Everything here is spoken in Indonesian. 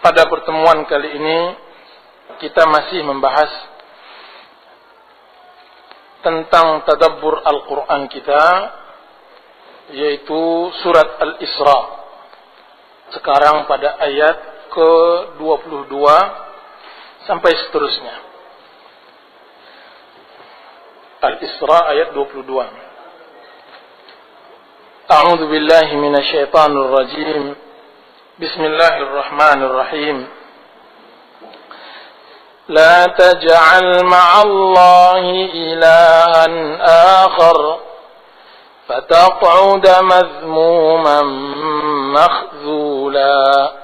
Pada pertemuan kali ini kita masih membahas tentang tadabbur Al-Quran kita, yaitu surat Al-Isra. Sekarang pada ayat ke-22 sampai seterusnya. Al-Isra ayat 22. A'udzu billahi minasyaitonir rajim. Bismillahirrahmanirrahim. La taj'al ma'allahi ilahan akhar fataq'uda madhmuman makhzula.